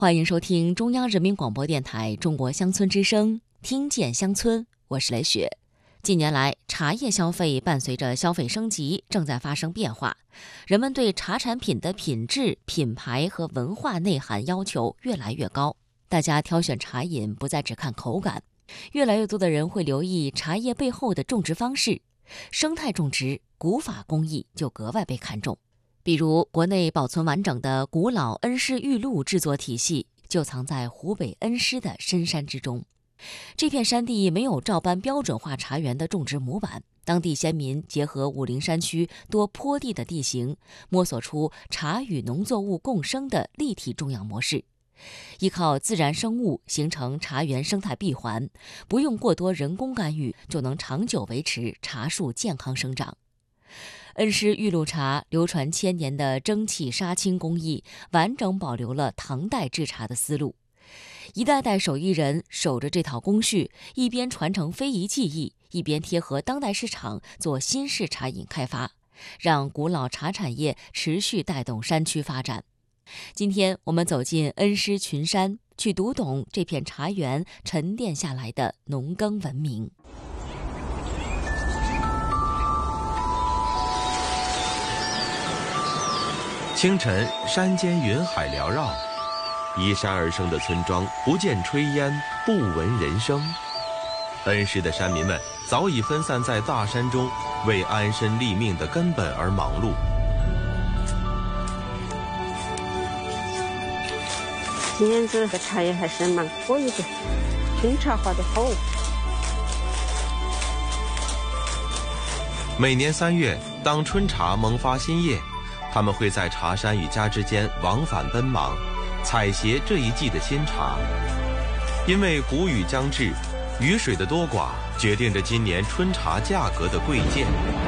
欢迎收听中央人民广播电台中国乡村之声，听见乡村，我是雷雪。近年来，茶叶消费伴随着消费升级正在发生变化，人们对茶产品的品质、品牌和文化内涵要求越来越高。大家挑选茶饮不再只看口感，越来越多的人会留意茶叶背后的种植方式，生态种植、古法工艺就格外被看重。比如，国内保存完整的古老恩施玉露制作体系就藏在湖北恩施的深山之中。这片山地没有照搬标准化茶园的种植模板，当地先民结合武陵山区多坡地的地形，摸索出茶与农作物共生的立体种养模式，依靠自然生物形成茶园生态闭环，不用过多人工干预，就能长久维持茶树健康生长。恩施玉露茶流传千年的蒸汽杀青工艺，完整保留了唐代制茶的思路。一代代手艺人守着这套工序，一边传承非遗技艺，一边贴合当代市场做新式茶饮开发，让古老茶产业持续带动山区发展。今天我们走进恩施群山，去读懂这片茶园沉淀下来的农耕文明。 清晨，山间云海缭绕，依山而生的村庄不见炊烟，不闻人声。恩施的山民们早已分散在大山中，为安身立命的根本而忙碌。 今年这个茶叶还是蛮可以的，春茶花的好。 每年3月，当春茶萌发新叶，他们会在茶山与家之间往返奔忙，采撷这一季的新茶。因为谷雨将至，雨水的多寡决定着今年春茶价格的贵贱。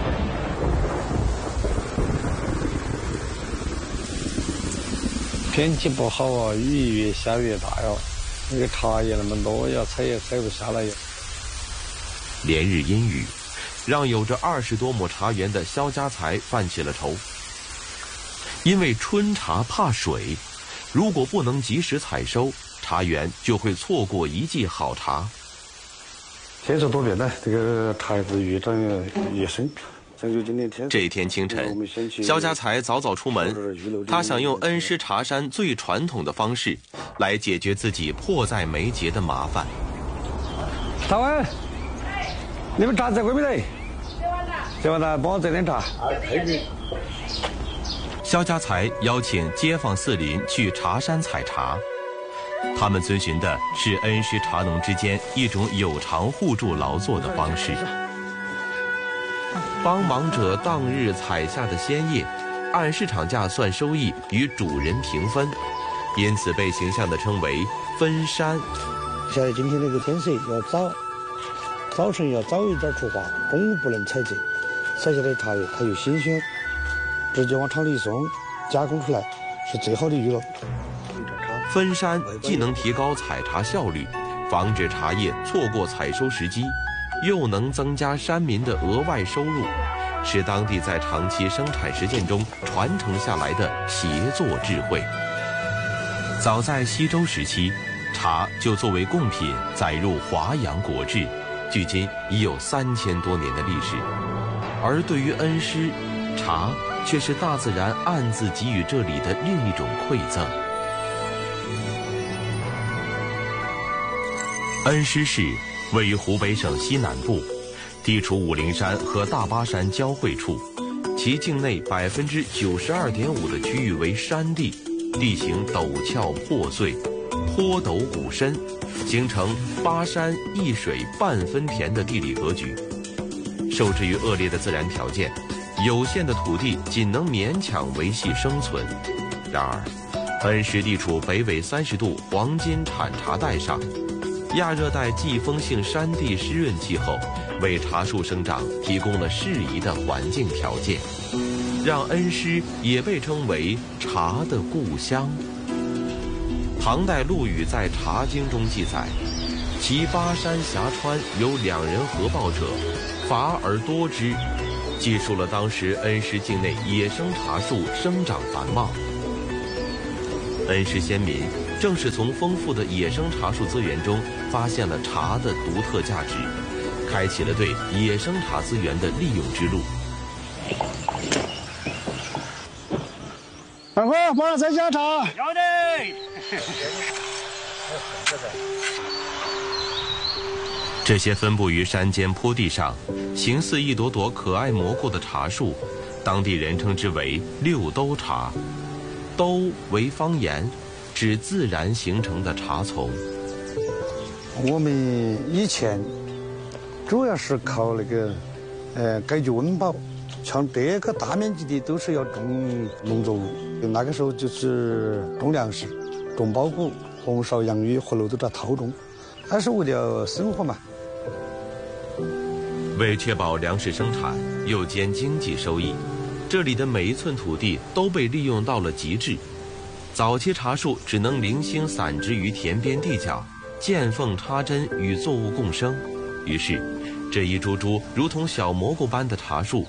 天气不好啊，雨越下越大呀，那个茶叶那么多呀，采也采不下来呀。 连日阴雨，让有着20多亩茶园的肖家才犯起了愁。因为春茶怕水，如果不能及时采收，茶园就会错过一季好茶。 天色多变呢，这个茶叶子越长越深。 这一天清晨，肖家才早早出门，他想用恩施茶山最传统的方式来解决自己迫在眉睫的麻烦。 大文，你们茶在归没得？这完了，帮我这点茶。 肖家才邀请街坊四邻去茶山采茶，他们遵循的是恩施茶农之间一种有偿互助劳作的方式。帮忙者当日采下的鲜叶，按市场价算收益，与主人平分，因此被形象地称为分山。 晓得今天那个天色要早晨要早一点出发，中午不能采摘，采下来茶叶它又新鲜，直接往厂里送，加工出来是最好的娱乐。 分山既能提高采茶效率，防止茶叶错过采收时机，又能增加山民的额外收入，是当地在长期生产实践中传承下来的协作智慧。早在西周时期，茶就作为贡品载入华阳国志，距今已有3000多年的历史。而对于恩施，茶却是大自然暗自给予这里的另一种馈赠。恩施市位于湖北省西南部，地处武陵山和大巴山交汇处，其境内92.5%的区域为山地，地形陡峭破碎，坡陡谷深，形成巴山一水半分田的地理格局。受制于恶劣的自然条件，有限的土地仅能勉强维系生存。然而，恩施地处北纬30度黄金产茶带上，亚热带季风性山地湿润气候为茶树生长提供了适宜的环境条件，让恩施也被称为茶的故乡。唐代陆羽在《茶经》中记载，其巴山峡川有2人合抱者，伐而多之，记述了当时恩施境内野生茶树生长繁茂。恩施先民正是从丰富的野生茶树资源中发现了茶的独特价值，开启了对野生茶资源的利用之路。 二哥，帮我再加茶。 要得。 这些分布于山间坡地上、形似一朵朵可爱蘑菇的茶树，当地人称之为六兜茶。兜为方言，指自然形成的茶丛。 我们以前主要是靠那个解决温饱，像这个大面积的都是要种农作物。那个时候就是种粮食、种苞谷、红苕、洋芋、葫芦都在套种，还是为了生活嘛。 为确保粮食生产又兼经济收益，这里的每一寸土地都被利用到了极致。早期茶树只能零星散植于田边地角，见缝插针与作物共生。于是，这一株株如同小蘑菇般的茶树